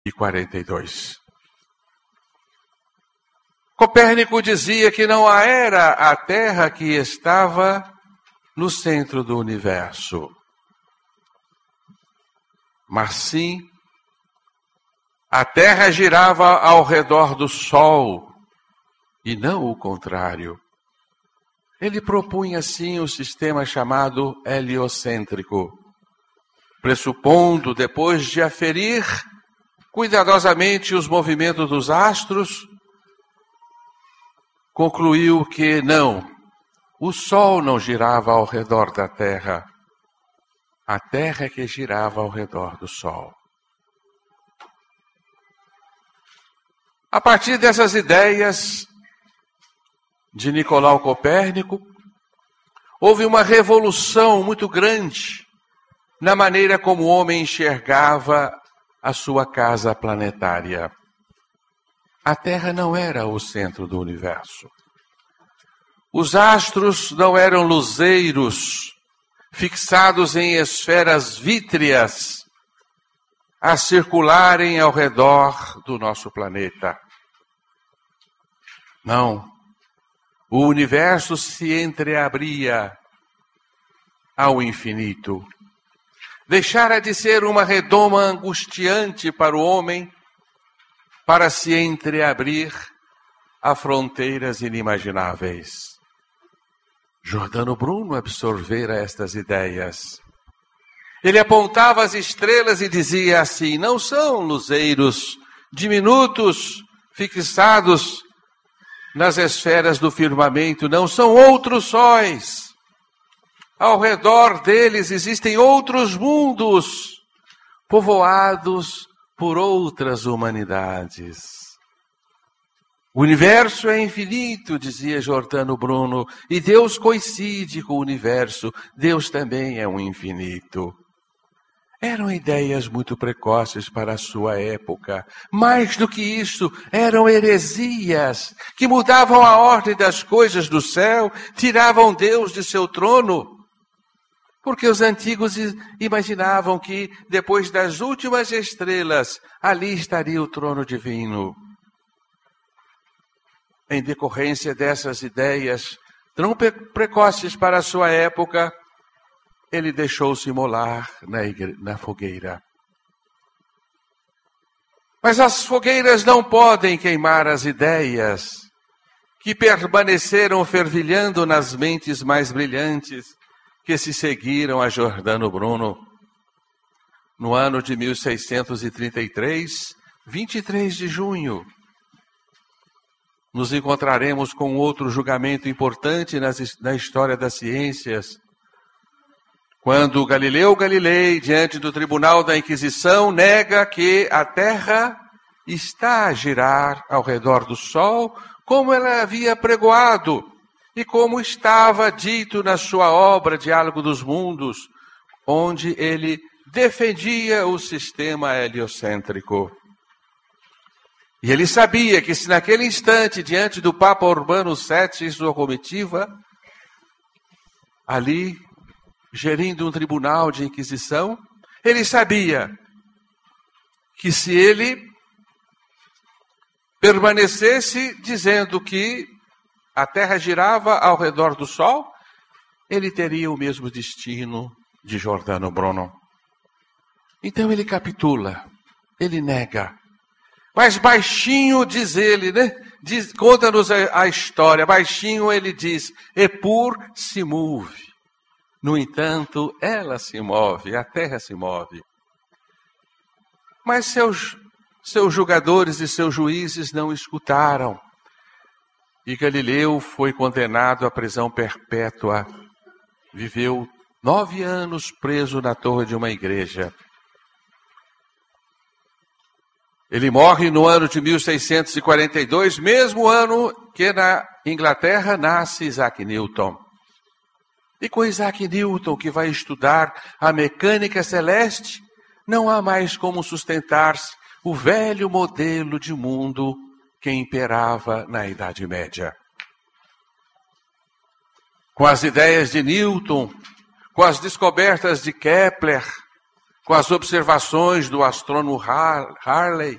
1942. Copérnico dizia que não era a Terra que estava no centro do universo, mas sim a Terra girava ao redor do Sol e não o contrário. Ele propunha assim o sistema chamado heliocêntrico, pressupondo, depois de aferir cuidadosamente os movimentos dos astros, concluiu que não, o Sol não girava ao redor da Terra, a Terra é que girava ao redor do Sol. A partir dessas ideias de Nicolau Copérnico, houve uma revolução muito grande na maneira como o homem enxergava a sua casa planetária. A Terra não era o centro do universo. Os astros não eram luzeiros fixados em esferas vítreas a circularem ao redor do nosso planeta. Não. O universo se entreabria ao infinito. Deixara de ser uma redoma angustiante para o homem para se entreabrir a fronteiras inimagináveis. Giordano Bruno absorvera estas ideias. Ele apontava as estrelas e dizia assim: não são luzeiros diminutos fixados nas esferas do firmamento, não são outros sóis. Ao redor deles existem outros mundos, povoados por outras humanidades. O universo é infinito, dizia Giordano Bruno, e Deus coincide com o universo. Deus também é um infinito. Eram ideias muito precoces para a sua época. Mais do que isso, eram heresias que mudavam a ordem das coisas do céu, tiravam Deus de seu trono. Porque os antigos imaginavam que, depois das últimas estrelas, ali estaria o trono divino. Em decorrência dessas ideias tão precoces para a sua época, ele deixou-se imolar na fogueira. Mas as fogueiras não podem queimar as ideias que permaneceram fervilhando nas mentes mais brilhantes que se seguiram a Giordano Bruno. No ano de 1633, 23 de junho, nos encontraremos com outro julgamento importante na história das ciências, quando Galileu Galilei, diante do tribunal da Inquisição, nega que a Terra está a girar ao redor do Sol, como ela havia pregoado e como estava dito na sua obra Diálogo dos Mundos, onde ele defendia o sistema heliocêntrico. E ele sabia que se naquele instante, diante do Papa Urbano VII e sua comitiva, ali, gerindo um tribunal de inquisição, ele sabia que se ele permanecesse dizendo que a Terra girava ao redor do Sol, ele teria o mesmo destino de Giordano Bruno. Então ele capitula, ele nega. Mas baixinho diz ele, né? Conta-nos a história. Baixinho ele diz: Epur se move. No entanto, ela se move, a Terra se move. Mas seus julgadores e seus juízes não escutaram. E Galileu foi condenado à prisão perpétua. Viveu 9 anos preso na torre de uma igreja. Ele morre no ano de 1642, mesmo ano que na Inglaterra nasce Isaac Newton. E com Isaac Newton, que vai estudar a mecânica celeste, não há mais como sustentar-se o velho modelo de mundo que imperava na Idade Média. Com as ideias de Newton, com as descobertas de Kepler, com as observações do astrônomo Harley,